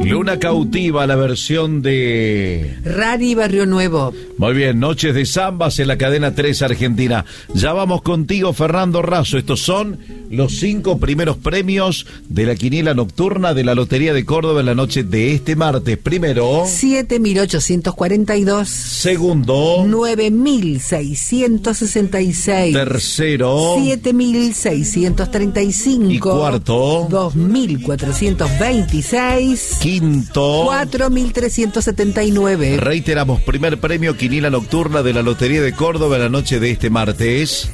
Luna Cautiva, la versión de Rari Barrio Nuevo. Muy bien, Noches de Zambas en la cadena 3 Argentina. Ya vamos contigo, Fernando Razo. Estos son los 5 primeros premios de la quiniela nocturna de la Lotería de Córdoba en la noche de este martes. Primero, 7.842. Segundo, 9.666. Tercero, 7.635. Y cuarto, 2.426. Quinto, 4.379. Reiteramos, primer premio quiniela nocturna de la Lotería de Córdoba en la noche de este martes.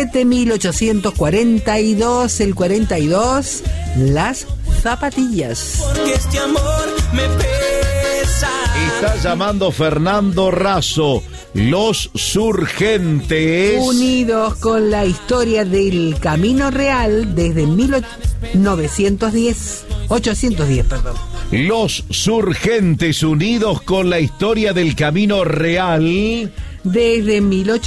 7.842, el 42, las zapatillas. Porque este amor me pesa. Está llamando Fernando Razo. Los Surgentes. Unidos con la historia del Camino Real desde 810, perdón. Los Surgentes, unidos con la historia del Camino Real. Desde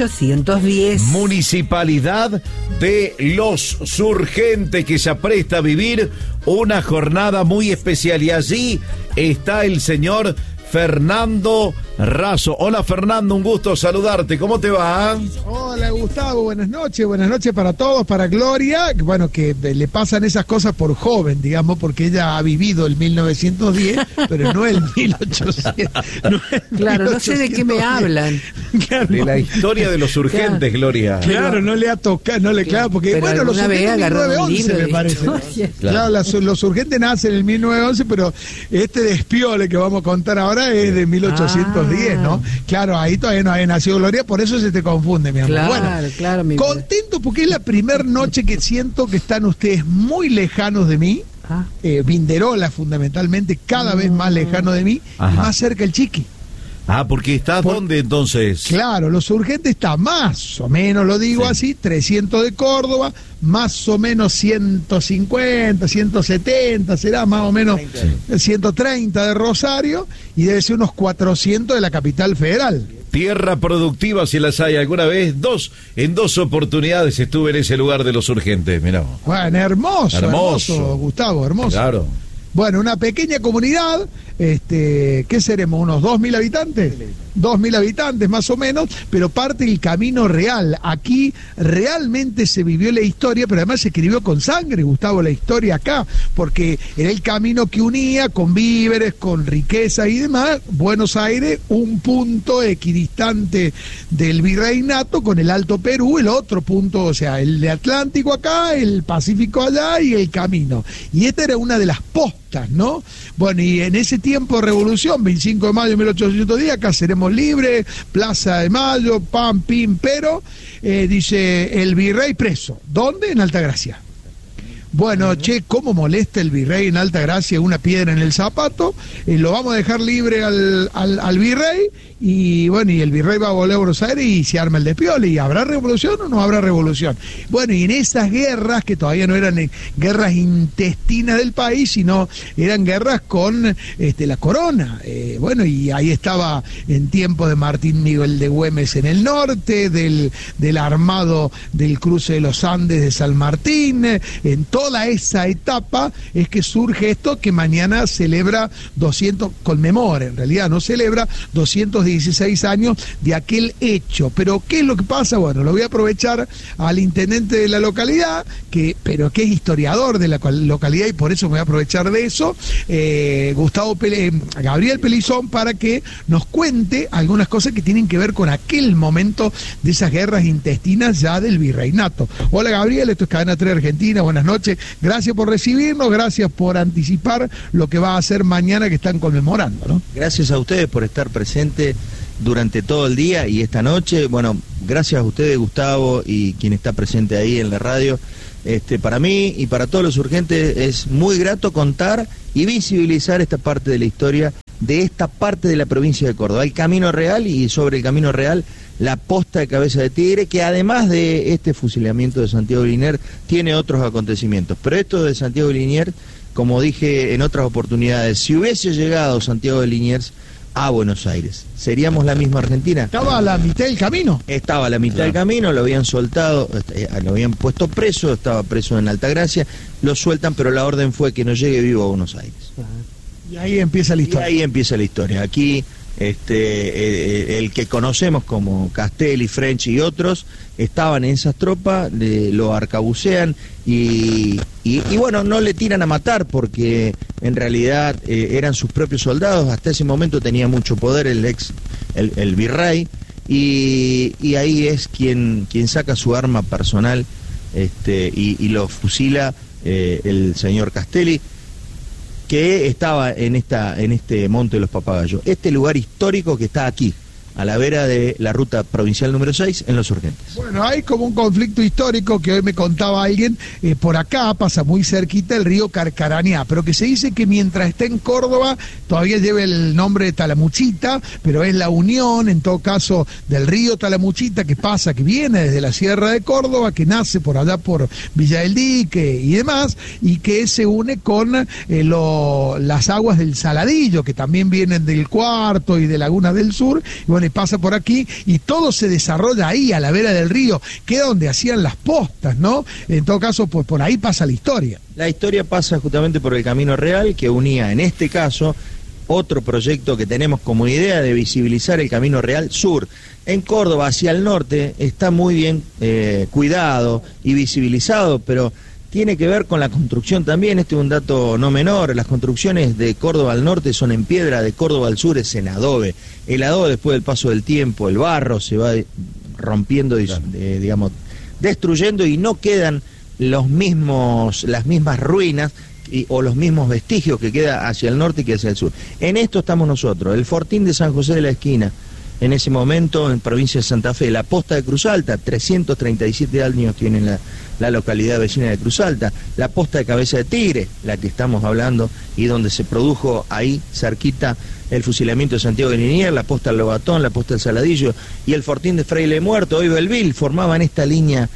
1810. Municipalidad de Los Surgentes, que se apresta a vivir una jornada muy especial. Y allí está el señor Fernando Razo. Hola, Fernando, un gusto saludarte. ¿Cómo te va? Hola, Gustavo, buenas noches para todos, para Gloria. Bueno, que le pasan esas cosas por joven, digamos, porque ella ha vivido el 1910, pero no el 1800. Claro, no sé de qué me hablan. Claro, de la historia de Los Surgentes, claro. Gloria. Claro, no le ha tocado, claro, porque pero bueno, Los Surgentes en 1911 me parece. Claro, Los Surgentes nacen en el 1911, pero este despiole que vamos a contar ahora es de 1810, ¿no? Claro, ahí todavía no había nacido Gloria, por eso se te confunde, mi amor. Claro, bueno, claro, mi contento porque es la primera noche que siento que están ustedes muy lejanos de mí. Vinderola fundamentalmente, cada vez más lejano de mí, y más cerca el Chiqui. Porque estás ¿dónde entonces? Claro, Los Urgentes está más o menos, lo digo así, 300 de Córdoba, más o menos 150, 170, será más o menos 130 de Rosario, y debe ser unos 400 de la capital federal. Tierra productiva, si las hay alguna vez. En dos oportunidades estuve en ese lugar de Los Urgentes, mirá. Bueno, hermoso, Gustavo, hermoso. Claro. Bueno, una pequeña comunidad, ¿qué seremos? ¿Unos 2.000 habitantes? 2.000 habitantes más o menos, pero parte del Camino Real. Aquí realmente se vivió la historia, pero además se escribió con sangre, Gustavo, la historia acá, porque era el camino que unía con víveres, con riqueza y demás, Buenos Aires, un punto equidistante del virreinato con el Alto Perú, el otro punto, o sea, el de Atlántico acá, el Pacífico allá y el camino. Y esta era una de las postas, ¿no? Bueno, y en ese tiempo de revolución, 25 de mayo de 1810, acá seremos libres, Plaza de Mayo, pam, pim, pero, dice el virrey preso. ¿Dónde? En Altagracia. Bueno, cómo molesta el virrey en Altagracia, una piedra en el zapato, lo vamos a dejar libre al virrey, y bueno, y el virrey va a volver a Buenos Aires y se arma el despiole, y ¿habrá revolución o no habrá revolución? Bueno, y en esas guerras, que todavía no eran guerras intestinas del país, sino eran guerras con la corona, bueno, y ahí estaba en tiempo de Martín Miguel de Güemes en el norte, del armado del cruce de los Andes de San Martín, en toda esa etapa es que surge esto que mañana celebra conmemora, en realidad no celebra 216 años de aquel hecho. Pero ¿qué es lo que pasa? Bueno, lo voy a aprovechar al intendente de la localidad, pero que es historiador de la localidad, y por eso me voy a aprovechar de eso, Gabriel Pelizón, para que nos cuente algunas cosas que tienen que ver con aquel momento de esas guerras intestinas ya del virreinato. Hola, Gabriel, esto es Cadena 3 Argentina, buenas noches, gracias por recibirnos, gracias por anticipar lo que va a hacer mañana que están conmemorando, ¿no? Gracias a ustedes por estar presente durante todo el día y esta noche. Bueno, gracias a ustedes, Gustavo, y quien está presente ahí en la radio. Para mí y para todos los urgentes es muy grato contar y visibilizar esta parte de la historia de esta parte de la provincia de Córdoba, el Camino Real, y sobre el Camino Real la posta de Cabeza de Tigre, que además de este fusilamiento de Santiago de Liniers tiene otros acontecimientos. Pero esto de Santiago de Liniers, como dije en otras oportunidades, si hubiese llegado Santiago de Liniers a Buenos Aires, ¿seríamos la misma Argentina? Estaba a la mitad del camino. Estaba a la mitad del camino, lo habían soltado, lo habían puesto preso, estaba preso en Altagracia, lo sueltan, pero la orden fue que no llegue vivo a Buenos Aires. Y ahí empieza la historia. Y ahí empieza la historia. Aquí el que conocemos como Castelli, French y otros estaban en esas tropas, lo arcabucean y bueno, no le tiran a matar porque en realidad eran sus propios soldados. Hasta ese momento tenía mucho poder el virrey y ahí es quien saca su arma personal y lo fusila el señor Castelli, que estaba en este Monte de los Papagayos, este lugar histórico que está aquí, a la vera de la ruta provincial número 6 en Los Urgentes. Bueno, hay como un conflicto histórico que hoy me contaba alguien, por acá pasa muy cerquita el río Carcarañá, pero que se dice que mientras está en Córdoba todavía lleva el nombre de Talamuchita, pero es la unión, en todo caso, del río Talamuchita que pasa, que viene desde la Sierra de Córdoba, que nace por allá por Villa del Dique y demás, y que se une con las aguas del Saladillo, que también vienen del Cuarto y de Laguna del Sur, y bueno, y pasa por aquí, y todo se desarrolla ahí, a la vera del río, que es donde hacían las postas, ¿no? En todo caso, pues por ahí pasa la historia. La historia pasa justamente por el Camino Real, que unía, en este caso, otro proyecto que tenemos como idea de visibilizar el Camino Real Sur. En Córdoba, hacia el norte, está muy bien cuidado y visibilizado, pero tiene que ver con la construcción también. Este es un dato no menor. Las construcciones de Córdoba al norte son en piedra, de Córdoba al sur es en adobe. El adobe, después del paso del tiempo, el barro se va rompiendo, digamos, destruyendo, y no quedan las mismas ruinas o los mismos vestigios que queda hacia el norte que hacia el sur. En esto estamos nosotros. El Fortín de San José de la Esquina, en ese momento en provincia de Santa Fe, la posta de Cruz Alta, 337 años tiene la localidad vecina de Cruz Alta, la posta de Cabeza de Tigre, la que estamos hablando, y donde se produjo ahí cerquita el fusilamiento de Santiago de Liniers, la posta del Lobatón, la posta del Saladillo y el Fortín de Fraile Muerto, hoy Belville, formaban esta línea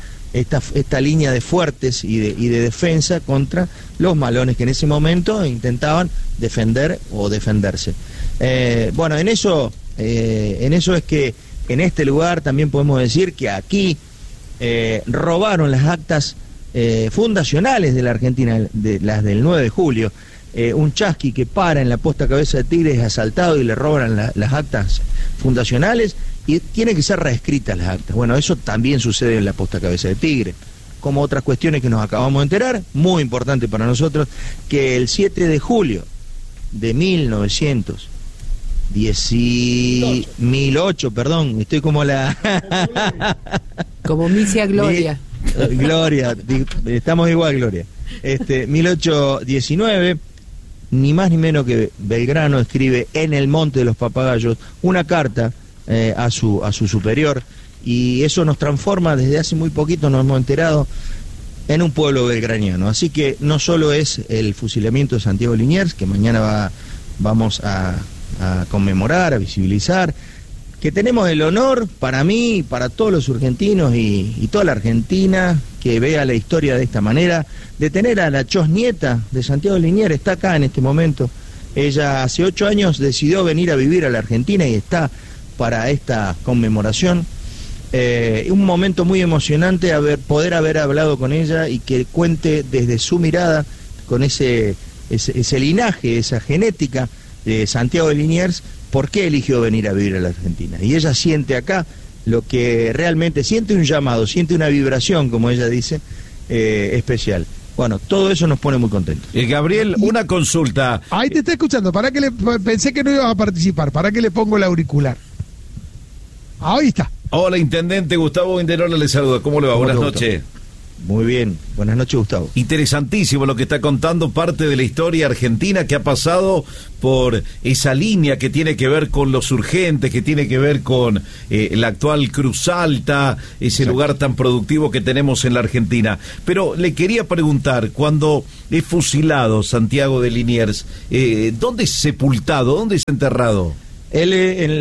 de fuertes y de defensa contra los malones que en ese momento intentaban defender o defenderse. Bueno, en eso es que en este lugar también podemos decir que aquí robaron las actas fundacionales de la Argentina, las del 9 de julio. Un chasqui que para en la posta Cabeza de Tigre es asaltado y le roban las actas fundacionales y tienen que ser reescritas las actas. Bueno, eso también sucede en la posta Cabeza de Tigre, como otras cuestiones que nos acabamos de enterar, muy importante para nosotros, que el 7 de julio de 1008, perdón, estoy como como Misia Gloria. Gloria, estamos igual, Gloria. 1819, ni más ni menos que Belgrano escribe en el Monte de los Papagayos una carta a su superior, y eso nos transforma, desde hace muy poquito nos hemos enterado, en un pueblo belgraniano. Así que no solo es el fusilamiento de Santiago de Liniers, que mañana vamos a conmemorar, a visibilizar, que tenemos el honor, para mí, para todos los urgentinos y toda la Argentina que vea la historia de esta manera, de tener a la nieta de Santiago de Liniers, está acá en este momento. Ella hace 8 años decidió venir a vivir a la Argentina y está para esta conmemoración. Un momento muy emocionante poder haber hablado con ella y que cuente desde su mirada, con ese linaje, esa genética de Santiago de Liniers, por qué eligió venir a vivir a la Argentina. Y ella siente acá lo que realmente, siente un llamado, siente una vibración, como ella dice, especial. Bueno, todo eso nos pone muy contentos. Gabriel, una consulta. Ahí te está escuchando, pensé que no ibas a participar, ¿para qué le pongo el auricular? Ahí está. Hola, intendente Gustavo Inderola le saluda. ¿Cómo le va? Buenas noches. Muy bien, buenas noches, Gustavo. Interesantísimo lo que está contando, parte de la historia argentina que ha pasado por esa línea que tiene que ver con los urgentes, que tiene que ver con la actual Cruz Alta, ese Exacto. lugar tan productivo que tenemos en la Argentina. Pero le quería preguntar, cuando es fusilado Santiago de Liniers, ¿dónde es sepultado? ¿Dónde es enterrado? Él,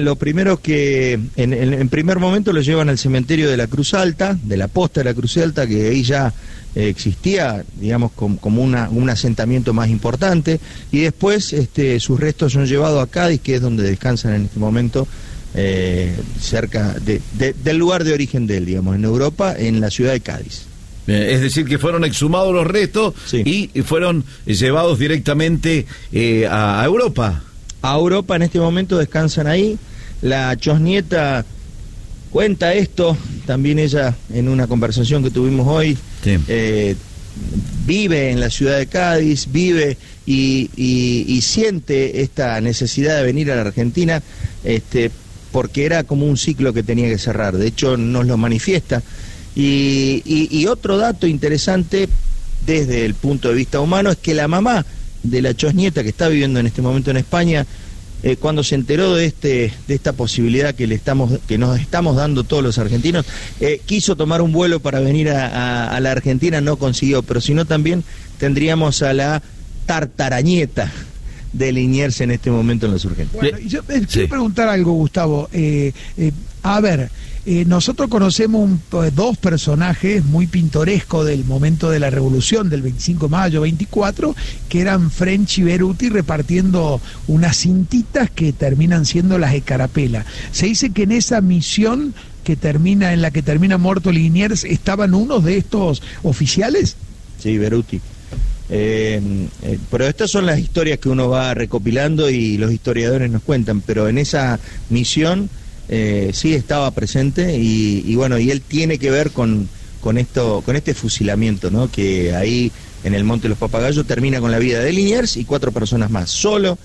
en primer momento lo llevan al cementerio de la Cruz Alta, de la posta de la Cruz Alta, que ahí ya existía, digamos, como un asentamiento más importante, y después sus restos son llevados a Cádiz, que es donde descansan en este momento, cerca del lugar de origen de él, digamos, en Europa, en la ciudad de Cádiz. Es decir, que fueron exhumados los restos Sí. y fueron llevados directamente a Europa. A Europa en este momento descansan ahí. La Chosnieta cuenta esto, también ella en una conversación que tuvimos hoy, Sí. vive en la ciudad de Cádiz, vive y siente esta necesidad de venir a la Argentina, porque era como un ciclo que tenía que cerrar. De hecho, nos lo manifiesta. Y otro dato interesante desde el punto de vista humano es que la mamá de la Chosnieta, que está viviendo en este momento en España, cuando se enteró de esta posibilidad que nos estamos dando todos los argentinos, quiso tomar un vuelo para venir a la Argentina, no consiguió, pero si no también tendríamos a la Tartarañeta de Liniers en este momento en los urgentes. Bueno, y yo quiero preguntar algo, Gustavo. A ver, nosotros conocemos dos personajes muy pintorescos del momento de la revolución del 25 de mayo, 24, que eran French y Beruti repartiendo unas cintitas que terminan siendo las escarapelas. Se dice que en esa misión en la que termina muerto Liniers, ¿estaban unos de estos oficiales? Sí, Beruti. Pero estas son las historias que uno va recopilando y los historiadores nos cuentan, pero en esa misión sí estaba presente y bueno, y él tiene que ver con este fusilamiento, ¿no? Que ahí en el Monte de los Papagayos termina con la vida de Liniers y 4 personas más. Solo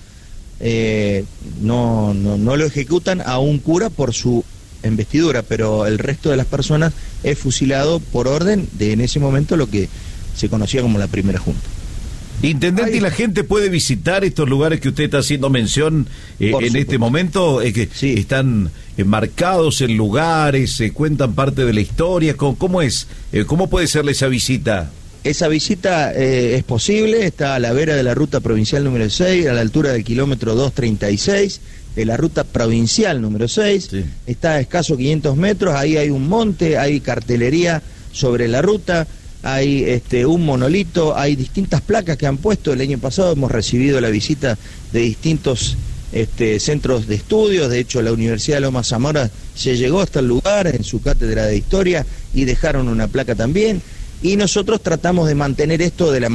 no lo ejecutan a un cura por su investidura, pero el resto de las personas es fusilado por orden de en ese momento lo que se conocía como la primera junta. Intendente, ¿y la gente puede visitar estos lugares que usted está haciendo mención en este momento? Que sí. Están marcados en lugares, cuentan parte de la historia. ¿Cómo es? ¿Cómo puede serle esa visita? Esa visita es posible, está a la vera de la ruta provincial número 6, a la altura del kilómetro 236, de la ruta provincial número 6, Sí. Está a escasos 500 metros, ahí hay un monte, hay cartelería sobre la ruta, hay un monolito, hay distintas placas que han puesto. El año pasado hemos recibido la visita de distintos centros de estudios. De hecho, la Universidad de Loma Zamora se llegó hasta el lugar en su cátedra de historia y dejaron una placa también. Y nosotros tratamos de mantener esto de la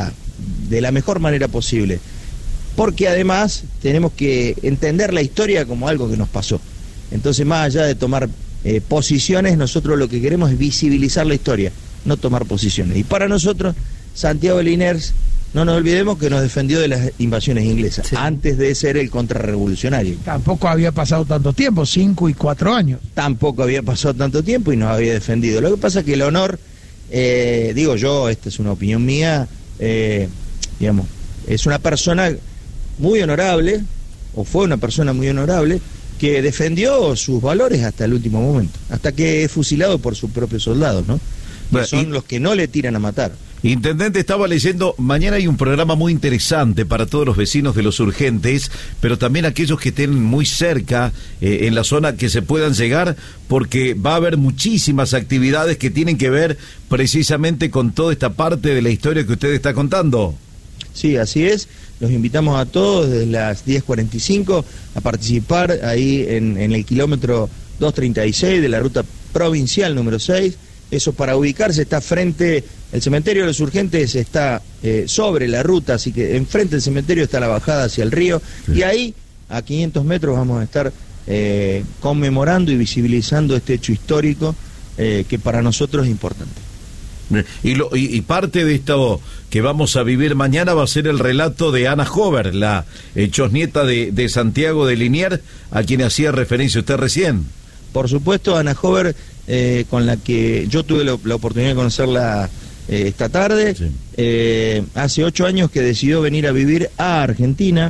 mejor manera posible, porque además tenemos que entender la historia como algo que nos pasó. Entonces, más allá de tomar posiciones, nosotros lo que queremos es visibilizar la historia, no tomar posiciones. Y para nosotros, Santiago de Liniers, no nos olvidemos que nos defendió de las invasiones inglesas, antes de ser el contrarrevolucionario. Tampoco había pasado tanto tiempo, 5 y 4 años. Tampoco había pasado tanto tiempo y nos había defendido. Lo que pasa es que el honor, digo yo, esta es una opinión mía, digamos, es una persona muy honorable, o fue una persona muy honorable, que defendió sus valores hasta el último momento, hasta que es fusilado por sus propios soldados, ¿no? Bueno, son los que no le tiran a matar. Intendente, estaba leyendo, mañana hay un programa muy interesante para todos los vecinos de Los Urgentes, pero también aquellos que estén muy cerca, en la zona que se puedan llegar, porque va a haber muchísimas actividades que tienen que ver precisamente con toda esta parte de la historia que usted está contando. Sí, así es. Los invitamos a todos desde las 10:45 a participar ahí en el kilómetro 236 de la ruta provincial número 6. Eso para ubicarse, está frente, el cementerio de Los Urgentes está sobre la ruta, así que enfrente del cementerio está la bajada hacia el río, sí. Y ahí, a 500 metros, vamos a estar conmemorando y visibilizando este hecho histórico que para nosotros es importante. Y parte de esto que vamos a vivir mañana va a ser el relato de Ana Hover, la chosnieta de Santiago de Liniers, a quien hacía referencia usted recién. Por supuesto, Ana Hover, con la que yo tuve la oportunidad de conocerla esta tarde, sí. Hace 8 años que decidió venir a vivir a Argentina,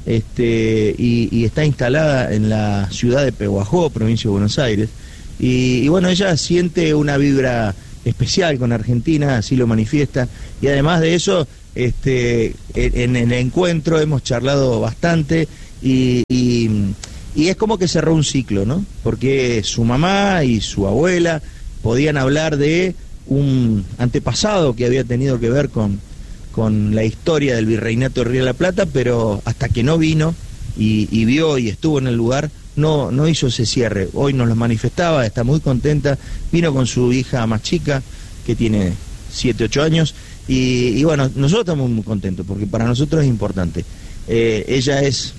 y está instalada en la ciudad de Pehuajó, provincia de Buenos Aires, y bueno, ella siente una vibra especial con Argentina, así lo manifiesta, y además de eso, en el encuentro hemos charlado bastante, y es como que cerró un ciclo, ¿no? Porque su mamá y su abuela podían hablar de un antepasado que había tenido que ver con la historia del virreinato de Río de la Plata, pero hasta que no vino y vio y estuvo en el lugar, no hizo ese cierre. Hoy nos lo manifestaba, está muy contenta, vino con su hija más chica, que tiene 7, 8 años, y bueno, nosotros estamos muy contentos, porque para nosotros es importante. Ella es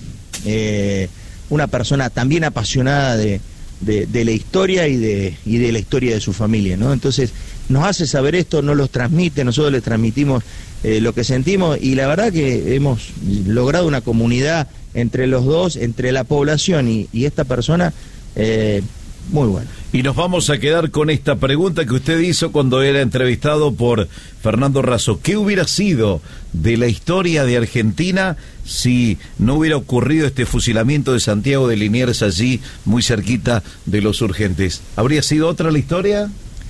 una persona también apasionada de la historia y de la historia de su familia, ¿no? Entonces nos hace saber esto, nos los transmite, nosotros les transmitimos lo que sentimos, y la verdad que hemos logrado una comunidad entre los dos, entre la población y esta persona, muy buena. Y nos vamos a quedar con esta pregunta que usted hizo cuando era entrevistado por Fernando Razo. ¿Qué hubiera sido de la historia de Argentina si no hubiera ocurrido este fusilamiento de Santiago de Liniers allí, muy cerquita de Los Urgentes? ¿Habría sido otra la historia?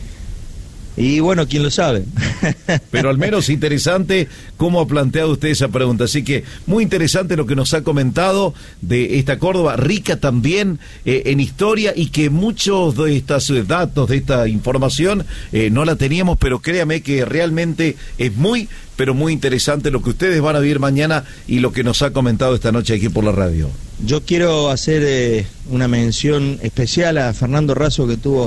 Y bueno, quién lo sabe. Pero al menos interesante cómo ha planteado usted esa pregunta. Así que muy interesante lo que nos ha comentado de esta Córdoba, rica también en historia, y que muchos de estos datos, de esta información, no la teníamos, pero créame que realmente es muy, pero muy interesante lo que ustedes van a vivir mañana y lo que nos ha comentado esta noche aquí por la radio. Yo quiero hacer una mención especial a Fernando Razo, que tuvo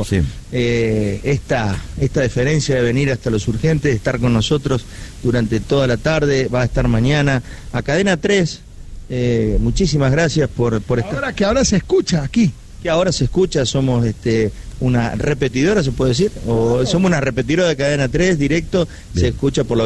esta deferencia de venir hasta Los Urgentes, de estar con nosotros durante toda la tarde, va a estar mañana. A Cadena 3, muchísimas gracias por estar. Que ahora se escucha aquí. Que ahora se escucha, somos una repetidora, se puede decir, o somos una repetidora de Cadena 3 directo. Bien. Se escucha por la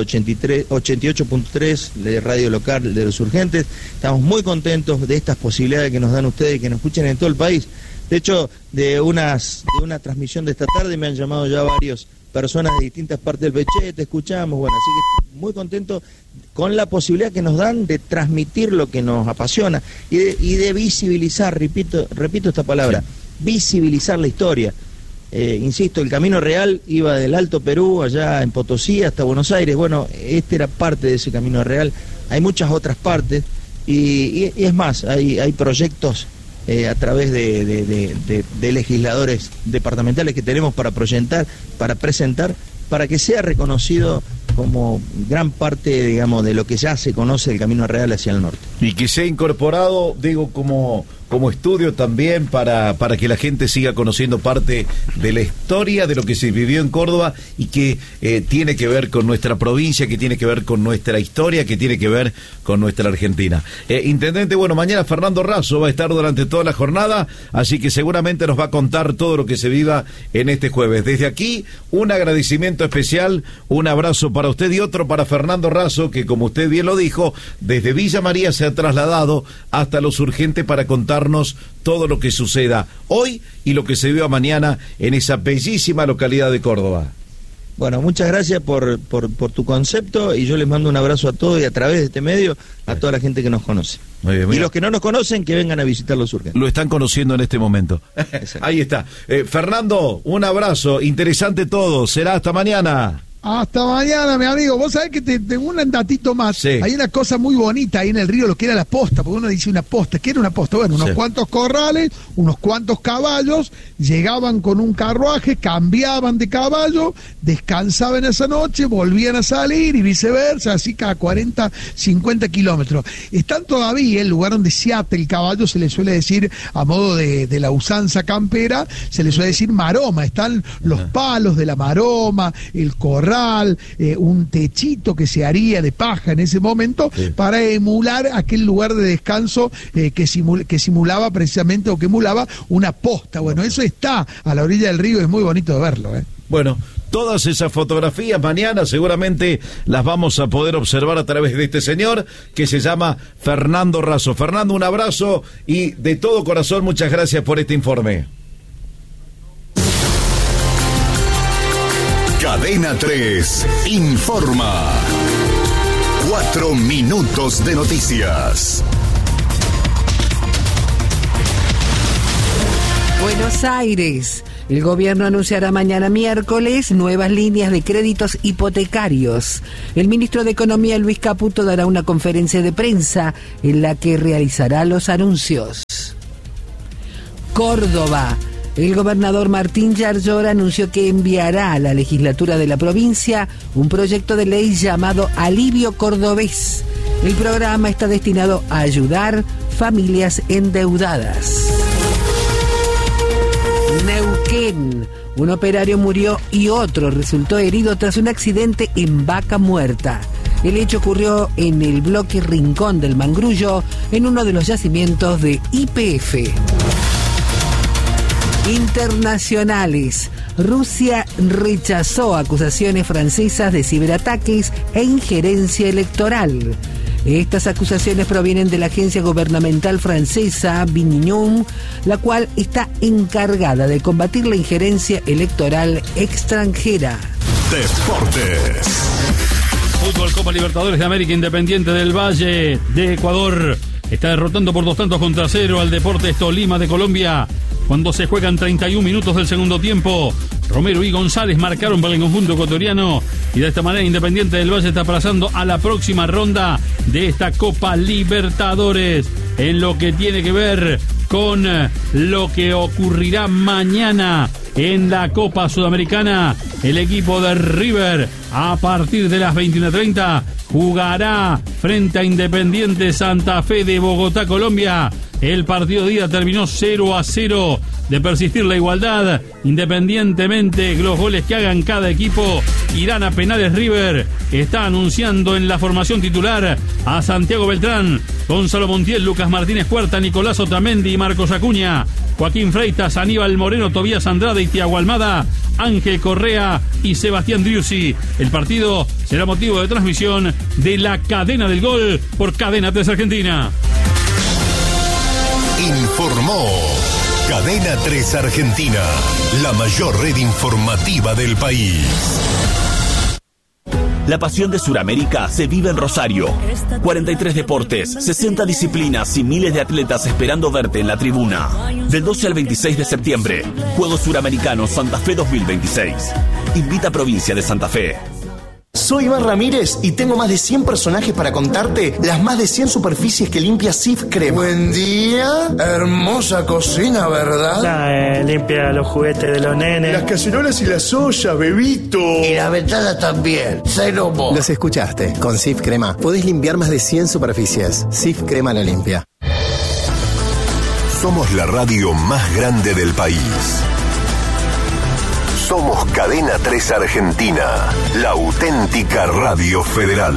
88.3 de radio local de Los Urgentes. Estamos muy contentos de estas posibilidades que nos dan ustedes y que nos escuchen en todo el país. De hecho, de una transmisión de esta tarde me han llamado ya varias personas de distintas partes del país. Te escuchamos, bueno, así que muy contentos con la posibilidad que nos dan de transmitir lo que nos apasiona y de visibilizar, repito esta palabra, visibilizar la historia. Insisto, el Camino Real iba del Alto Perú, allá en Potosí, hasta Buenos Aires. Bueno, este era parte de ese Camino Real. Hay muchas otras partes y es más, hay proyectos a través de legisladores departamentales que tenemos para presentar, para que sea reconocido como gran parte, digamos, de lo que ya se conoce el Camino Real hacia el norte. Y que sea incorporado, digo, como estudio también para que la gente siga conociendo parte de la historia de lo que se vivió en Córdoba y que tiene que ver con nuestra provincia, que tiene que ver con nuestra historia, que tiene que ver con nuestra Argentina. Intendente, bueno, mañana Fernando Razo va a estar durante toda la jornada, así que seguramente nos va a contar todo lo que se viva en este jueves. Desde aquí, un agradecimiento especial, un abrazo para usted y otro para Fernando Razo, que como usted bien lo dijo, desde Villa María se ha trasladado hasta Los Urgentes para contarnos todo lo que suceda hoy y lo que se viva mañana en esa bellísima localidad de Córdoba. Bueno, muchas gracias por tu concepto, y yo les mando un abrazo a todos y a través de este medio a toda la gente que nos conoce. Muy bien, y los que no nos conocen, que vengan a visitar Los Urgentes. Lo están conociendo en este momento. Ahí está. Fernando, un abrazo, interesante todo, será hasta mañana. Hasta mañana, mi amigo. Vos sabés que tengo un datito más. Sí. Hay una cosa muy bonita ahí en el río, lo que era la posta, porque uno dice una posta. ¿Qué era una posta? Bueno, unos cuantos corrales, unos cuantos caballos, llegaban con un carruaje, cambiaban de caballo, descansaban esa noche, volvían a salir y viceversa, así cada 40, 50 kilómetros. Están todavía el lugar donde se ata el caballo, se le suele decir, a modo de la usanza campera, se le suele decir maroma. Están los palos de la maroma, el corral, un techito que se haría de paja en ese momento, para emular aquel lugar de descanso que simulaba precisamente, o que emulaba una posta. Bueno, eso está a la orilla del río, es muy bonito de verlo. Bueno, todas esas fotografías mañana seguramente las vamos a poder observar a través de este señor que se llama Fernando Razo. Fernando, un abrazo y de todo corazón muchas gracias por este informe. Cadena 3 informa. 4 minutos de noticias. Buenos Aires. El gobierno anunciará mañana miércoles nuevas líneas de créditos hipotecarios. El ministro de Economía, Luis Caputo, dará una conferencia de prensa en la que realizará los anuncios. Córdoba. El gobernador Martín Yarlor anunció que enviará a la legislatura de la provincia un proyecto de ley llamado Alivio Cordobés. El programa está destinado a ayudar familias endeudadas. Neuquén. Un operario murió y otro resultó herido tras un accidente en Vaca Muerta. El hecho ocurrió en el bloque Rincón del Mangrullo, en uno de los yacimientos de YPF. Internacionales. Rusia rechazó acusaciones francesas de ciberataques e injerencia electoral. Estas acusaciones provienen de la agencia gubernamental francesa Vignon, la cual está encargada de combatir la injerencia electoral extranjera. Deportes. Fútbol, Copa Libertadores de América. Independiente del Valle de Ecuador está derrotando por 2-0 al Deportes Tolima de Colombia. Cuando se juegan 31 minutos del segundo tiempo, Romero y González marcaron para el conjunto ecuatoriano y de esta manera Independiente del Valle está pasando a la próxima ronda de esta Copa Libertadores. En lo que tiene que ver con lo que ocurrirá mañana en la Copa Sudamericana, el equipo de River a partir de las 21:30 jugará frente a Independiente Santa Fe de Bogotá, Colombia. El partido de ida terminó 0-0. De persistir la igualdad, independientemente los goles que hagan cada equipo, irán a penales. River está anunciando en la formación titular a Santiago Beltrán, Gonzalo Montiel, Lucas Martínez Cuarta, Nicolás Otamendi y Marcos Acuña, Joaquín Freitas, Aníbal Moreno, Tobías Andrade y Thiago Almada, Ángel Correa y Sebastián Driussi. El partido será motivo de transmisión de la Cadena del Gol por Cadena 3 Argentina. Informó Cadena 3 Argentina, la mayor red informativa del país. La pasión de Sudamérica se vive en Rosario. 43 deportes, 60 disciplinas y miles de atletas esperando verte en la tribuna. Del 12 al 26 de septiembre, Juegos Suramericanos Santa Fe 2026. Invita Provincia de Santa Fe. Soy Iván Ramírez y tengo más de 100 personajes para contarte las más de 100 superficies que limpia Sif Crema. Buen día, hermosa cocina, ¿verdad? Limpia los juguetes de los nenes. Las cacerolas y las ollas, bebito. Y la ventana también, cero mo. Los escuchaste, con Sif Crema podés limpiar más de 100 superficies. Sif Crema la limpia. Somos la radio más grande del país. Somos Cadena 3 Argentina, la auténtica radio federal.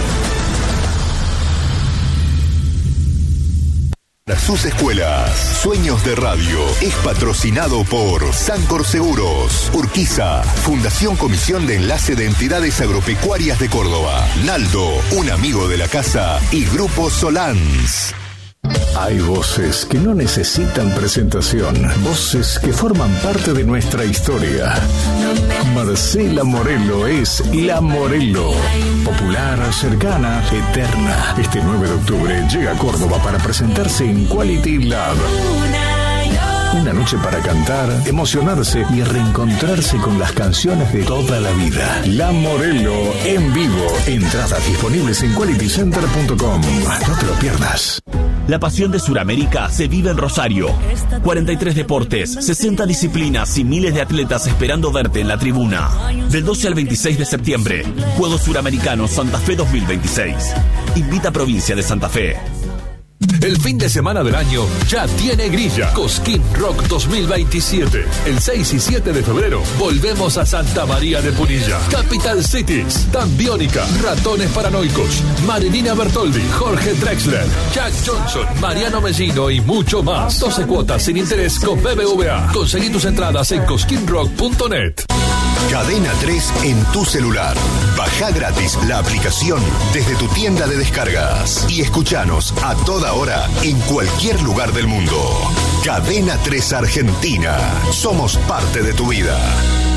Para sus escuelas, Sueños de Radio es patrocinado por Sancor Seguros, Urquiza, Fundación Comisión de Enlace de Entidades Agropecuarias de Córdoba, Naldo, un amigo de la casa y Grupo Solans. Hay voces que no necesitan presentación, voces que forman parte de nuestra historia. Marcela Morelo es La Morelo, popular, cercana, eterna. Este 9 de octubre llega a Córdoba para presentarse en Quality Lab. Una noche para cantar, emocionarse y reencontrarse con las canciones de toda la vida. La Morelo en vivo. Entradas disponibles en qualitycenter.com. No te lo pierdas. La pasión de Sudamérica se vive en Rosario. 43 deportes, 60 disciplinas y miles de atletas esperando verte en la tribuna. Del 12 al 26 de septiembre, Juegos Suramericanos Santa Fe 2026. Invita Provincia de Santa Fe. El fin de semana del año ya tiene grilla. Cosquín Rock 2027. El 6 y 7 de febrero volvemos a Santa María de Punilla. Capital Cities, Dan Biónica, Ratones Paranoicos, Marilina Bertoldi, Jorge Drexler, Jack Johnson, Mariano Mellino y mucho más. 12 cuotas sin interés con BBVA. Conseguí tus entradas en cosquinrock.net. Cadena 3 en tu celular. Baja gratis la aplicación desde tu tienda de descargas y escuchanos a toda hora en cualquier lugar del mundo. Cadena 3 Argentina. Somos parte de tu vida.